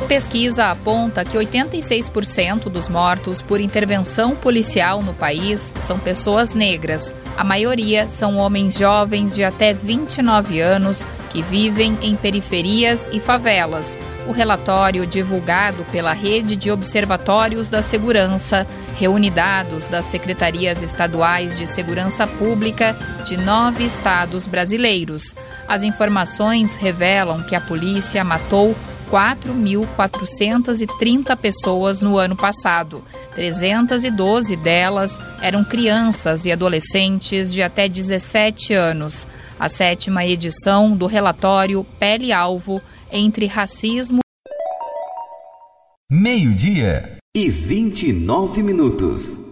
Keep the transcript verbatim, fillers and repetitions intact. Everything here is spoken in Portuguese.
Pesquisa aponta que oitenta e seis por cento dos mortos por intervenção policial no país são pessoas negras. A maioria são homens jovens de até vinte e nove anos que vivem em periferias e favelas. O relatório divulgado pela Rede de Observatórios da Segurança reúne dados das secretarias estaduais de segurança pública de nove estados brasileiros. As informações revelam que a polícia matou quatro mil quatrocentas e trinta pessoas no ano passado. trezentas e doze delas eram crianças e adolescentes de até dezessete anos. A sétima edição do relatório Pele-Alvo entre racismo. Meio-dia e vinte e nove minutos.